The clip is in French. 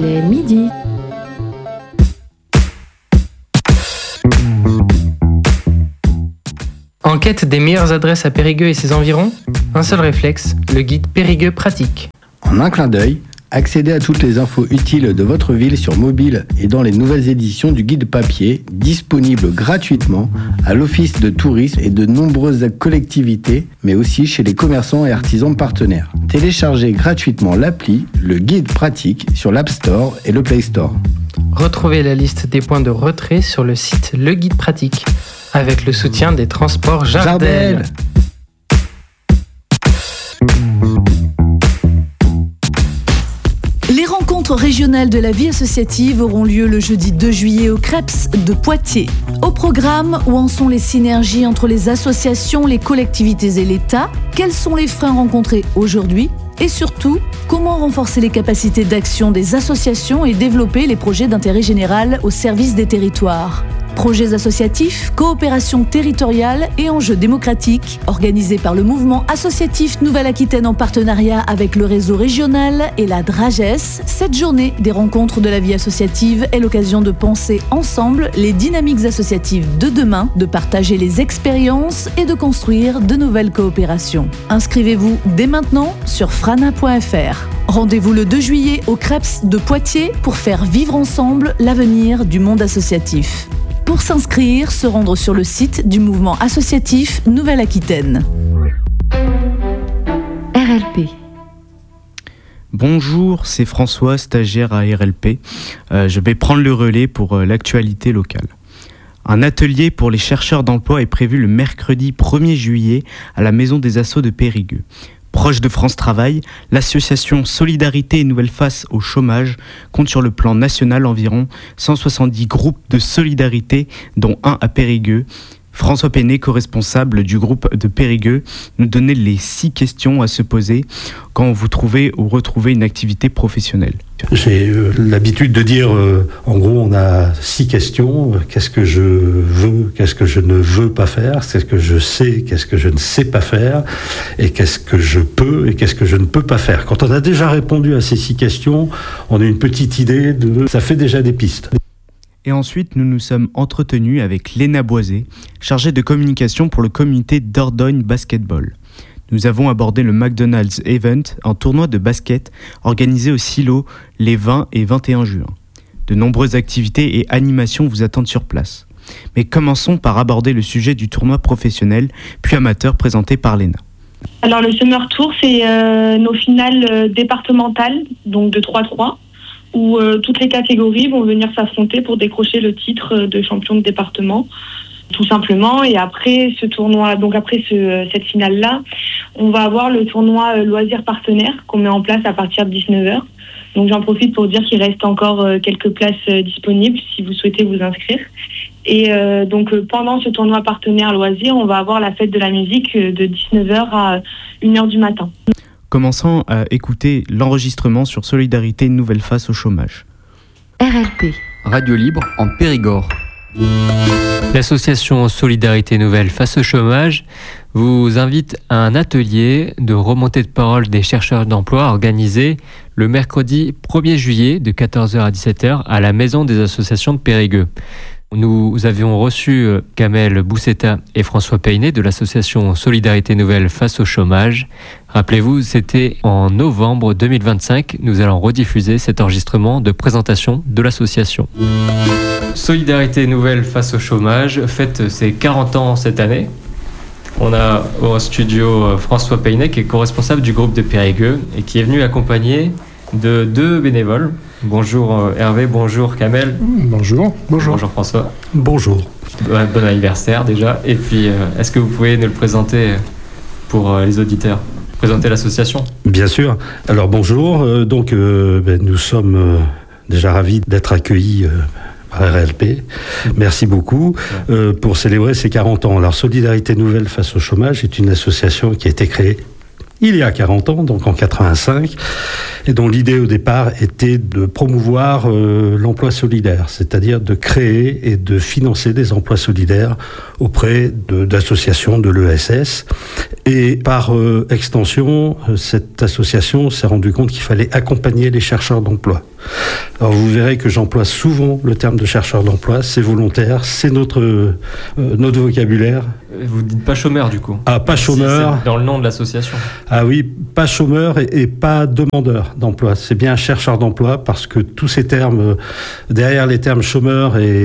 il est midi. En quête des meilleures adresses à Périgueux et ses environs, un seul réflexe, le guide Périgueux pratique. En un clin d'œil, accédez à toutes les infos utiles de votre ville sur mobile et dans les nouvelles éditions du guide papier, disponible gratuitement à l'Office de tourisme et de nombreuses collectivités, mais aussi chez les commerçants et artisans partenaires. Téléchargez gratuitement l'appli, le guide pratique, sur l'App Store et le Play Store. Retrouvez la liste des points de retrait sur le site Le Guide Pratique, avec le soutien des transports Jardel. Les rencontres régionales de la vie associative auront lieu le jeudi 2 juillet au Creps de Poitiers. Au programme, où en sont les synergies entre les associations, les collectivités et l'État? Quels sont les freins rencontrés aujourd'hui? Et surtout, comment renforcer les capacités d'action des associations et développer les projets d'intérêt général au service des territoires? Projets associatifs, coopération territoriale et enjeux démocratiques, organisés par le mouvement associatif Nouvelle-Aquitaine en partenariat avec le réseau régional et la DRAGES, cette journée des rencontres de la vie associative est l'occasion de penser ensemble les dynamiques associatives de demain, de partager les expériences et de construire de nouvelles coopérations. Inscrivez-vous dès maintenant sur frana.fr. Rendez-vous le 2 juillet au Creps de Poitiers pour faire vivre ensemble l'avenir du monde associatif. Pour s'inscrire, se rendre sur le site du mouvement associatif Nouvelle-Aquitaine. RLP. Bonjour, c'est François, stagiaire à RLP. Je vais prendre le relais pour l'actualité locale. Un atelier pour les chercheurs d'emploi est prévu le mercredi 1er juillet à la Maison des Assos de Périgueux. Proche de France Travail, l'association Solidarité et Nouvelle Face au chômage compte sur le plan national environ 170 groupes de solidarité, dont un à Périgueux. François Péné, co-responsable du groupe de Périgueux, nous donnait les 6 questions à se poser quand vous trouvez ou retrouvez une activité professionnelle. J'ai l'habitude de dire, en gros, on a 6 questions. Qu'est-ce que je veux, qu'est-ce que je ne veux pas faire, qu'est-ce que je sais, qu'est-ce que je ne sais pas faire, et qu'est-ce que je peux et qu'est-ce que je ne peux pas faire. Quand on a déjà répondu à ces 6 questions, on a une petite idée ça fait déjà des pistes. Et ensuite, nous nous sommes entretenus avec Léna Boisé, chargée de communication pour le comité Dordogne Basketball. Nous avons abordé le McDonald's Event, un tournoi de basket organisé au Silo les 20 et 21 juin. De nombreuses activités et animations vous attendent sur place. Mais commençons par aborder le sujet du tournoi professionnel puis amateur présenté par Léna. Alors le Summer Tour, c'est nos finales départementales, donc de 3-3. Où toutes les catégories vont venir s'affronter pour décrocher le titre de champion de département, tout simplement. Et après ce tournoi, donc après cette finale-là, on va avoir le tournoi loisirs partenaires qu'on met en place à partir de 19h. Donc j'en profite pour dire qu'il reste encore quelques places disponibles si vous souhaitez vous inscrire. Et donc pendant ce tournoi partenaire loisirs, on va avoir la fête de la musique de 19h à 1h du matin. Commençons à écouter l'enregistrement sur Solidarité Nouvelle Face au chômage. RLP. Radio libre en Périgord. L'association Solidarité Nouvelle Face au chômage vous invite à un atelier de remontée de parole des chercheurs d'emploi organisé le mercredi 1er juillet de 14h à 17h à la Maison des associations de Périgueux. Nous avions reçu Kamel Bousseta et François Peynet de l'association Solidarité Nouvelle Face au chômage. Rappelez-vous, c'était en novembre 2025. Nous allons rediffuser cet enregistrement de présentation de l'association. Solidarité Nouvelle Face au chômage fête ses 40 ans cette année. On a au studio François Peynet qui est co-responsable du groupe de Périgueux et qui est venu accompagné de 2 bénévoles. Bonjour Hervé, bonjour Kamel. Bonjour. Bonjour François. Bonjour. Bon anniversaire déjà. Et puis, est-ce que vous pouvez nous le présenter pour les auditeurs? Présenter l'association? Bien sûr. Alors bonjour. Nous sommes déjà ravis d'être accueillis par RLP. Merci beaucoup pour célébrer ces 40 ans. Alors Solidarité Nouvelle Face au chômage est une association qui a été créée il y a 40 ans, donc en 85, et dont l'idée au départ était de promouvoir l'emploi solidaire, c'est-à-dire de créer et de financer des emplois solidaires auprès d'associations de l'ESS. Et par extension, cette association s'est rendue compte qu'il fallait accompagner les chercheurs d'emploi. Alors vous verrez que j'emploie souvent le terme de chercheur d'emploi, c'est volontaire, c'est notre vocabulaire. Vous dites pas chômeur du coup? Ah, pas chômeur. Si, c'est dans le nom de l'association. Ah oui, pas chômeur et pas demandeur d'emploi. C'est bien chercheur d'emploi parce que tous ces termes, derrière les termes chômeur et